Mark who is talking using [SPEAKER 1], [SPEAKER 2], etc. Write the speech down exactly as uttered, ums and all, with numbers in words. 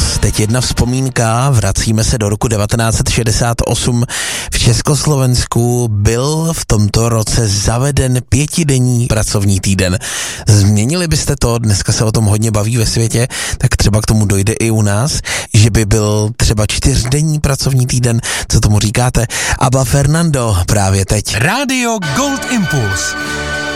[SPEAKER 1] Impuls. Teď jedna vzpomínka, vracíme se do roku devatenáct set šedesát osm. V Československu byl v tomto roce zaveden pětidenní pracovní týden. Změnili byste to, dneska se o tom hodně baví ve světě, tak třeba k tomu dojde i u nás, že by byl třeba čtyřdenní pracovní týden, co tomu říkáte? Abba Fernando právě teď.
[SPEAKER 2] Rádio Gold Impuls.